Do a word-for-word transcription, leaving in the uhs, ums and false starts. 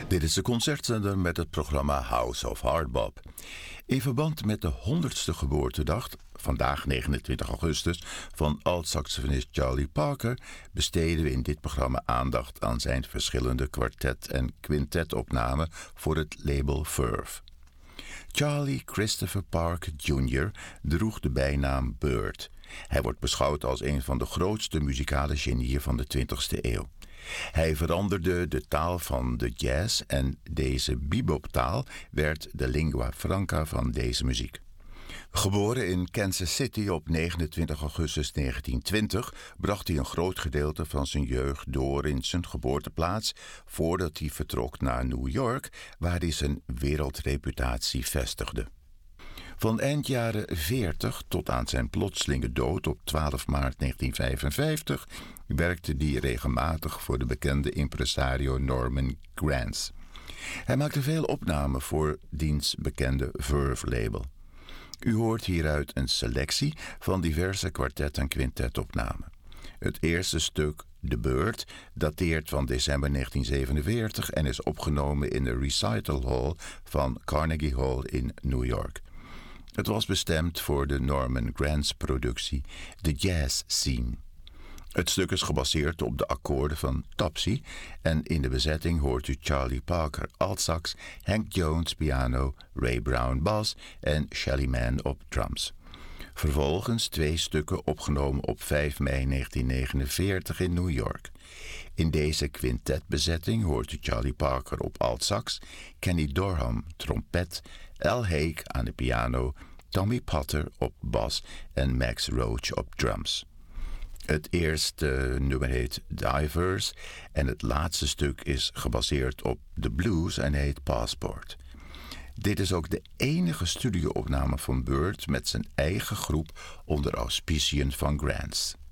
Dit is de concertzender met het programma House of Hardbop. In verband met de honderdste geboortedag, vandaag negenentwintig augustus, van alt-saxofonist Charlie Parker, besteden we in dit programma aandacht aan zijn verschillende kwartet- en quintetopnamen voor het label Verve. Charlie Christopher Parker junior droeg de bijnaam Bird. Hij wordt beschouwd als een van de grootste muzikale genieën van de twintigste eeuw. Hij veranderde de taal van de jazz en deze beboptaal werd de lingua franca van deze muziek. Geboren in Kansas City op negenentwintig augustus negentien twintig bracht hij een groot gedeelte van zijn jeugd door in zijn geboorteplaats voordat hij vertrok naar New York, waar hij zijn wereldreputatie vestigde. Van eind jaren veertig tot aan zijn plotselinge dood op twaalf maart negentien vijfenvijftig werkte hij regelmatig voor de bekende impresario Norman Granz. Hij maakte veel opnamen voor diens bekende Verve-label. U hoort hieruit een selectie van diverse kwartet- en quintetopnamen. Het eerste stuk, The Bird, dateert van december negentien zevenenveertig en is opgenomen in de Recital Hall van Carnegie Hall in New York. Het was bestemd voor de Norman Granz-productie The Jazz Scene. Het stuk is gebaseerd op de akkoorden van Topsy en in de bezetting hoort u Charlie Parker altsax, Hank Jones piano, Ray Brown bas en Shelly Manne op drums. Vervolgens twee stukken opgenomen op vijf mei negentien negenenveertig in New York. In deze quintetbezetting hoort u Charlie Parker op altsax, Kenny Dorham trompet, Al Haig aan de piano, Tommy Potter op bas en Max Roach op drums. Het eerste nummer heet Divers en het laatste stuk is gebaseerd op de blues en heet Passport. Dit is ook de enige studioopname van Bird met zijn eigen groep onder auspiciën van Granz.